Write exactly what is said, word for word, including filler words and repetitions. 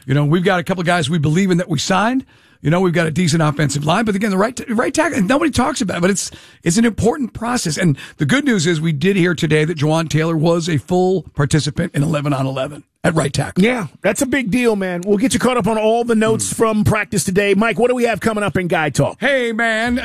You know, we've got a couple of guys we believe in that we signed. You know, we've got a decent offensive line, but again, the right right tackle, and nobody talks about it, but it's it's an important process. And the good news is we did hear today that Jawan Taylor was a full participant in eleven on eleven at right tackle. Yeah, that's a big deal, man. We'll get you caught up on all the notes mm. from practice today. Mike, what do we have coming up in Guy Talk? Hey, man.